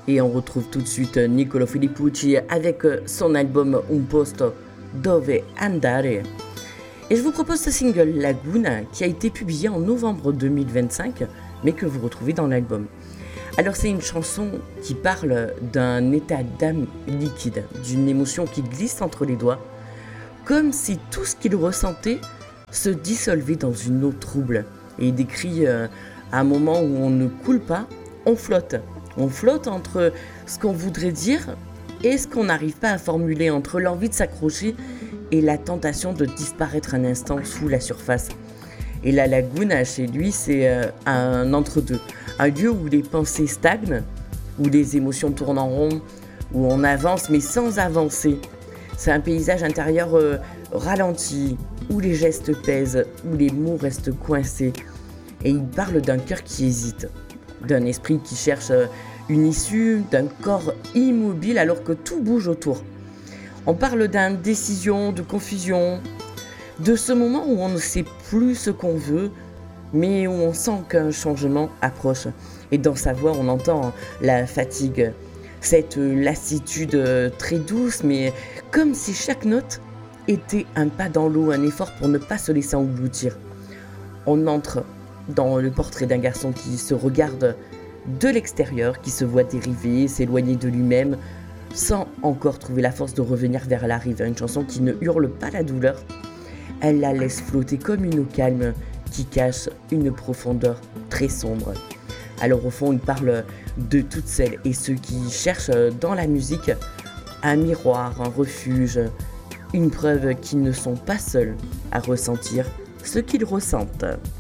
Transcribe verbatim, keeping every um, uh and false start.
Et on retrouve tout de suite Niccolo Filippucci avec son album Un posto dove andare. Et je vous propose ce single Laguna qui a été publié en novembre deux mille vingt-cinq, mais que vous retrouvez dans l'album. Alors c'est une chanson qui parle d'un état d'âme liquide, d'une émotion qui glisse entre les doigts, comme si tout ce qu'il ressentait se dissolvait dans une eau trouble. Et il décrit euh, un moment où on ne coule pas, on flotte. On flotte entre ce qu'on voudrait dire et ce qu'on n'arrive pas à formuler, entre l'envie de s'accrocher et la tentation de disparaître un instant sous la surface. Et la laguna, chez lui, c'est euh, un entre-deux. Un lieu où les pensées stagnent, où les émotions tournent en rond, où on avance mais sans avancer. C'est un paysage intérieur euh, ralenti, où les gestes pèsent, où les mots restent coincés. Et il parle d'un cœur qui hésite, d'un esprit qui cherche euh, une issue, d'un corps immobile alors que tout bouge autour. On parle d'indécision, de confusion, de ce moment où on ne sait plus ce qu'on veut, mais où on sent qu'un changement approche. Et dans sa voix, on entend la fatigue, cette lassitude très douce, mais comme si chaque note était un pas dans l'eau, un effort pour ne pas se laisser engloutir. On entre dans le portrait d'un garçon qui se regarde de l'extérieur, qui se voit dériver, s'éloigner de lui-même, sans encore trouver la force de revenir vers la rive. Une chanson qui ne hurle pas la douleur, elle la laisse flotter comme une eau calme qui cache une profondeur très sombre. Alors au fond, il parle de toutes celles et ceux qui cherchent dans la musique un miroir, un refuge, une preuve qu'ils ne sont pas seuls à ressentir ce qu'ils ressentent.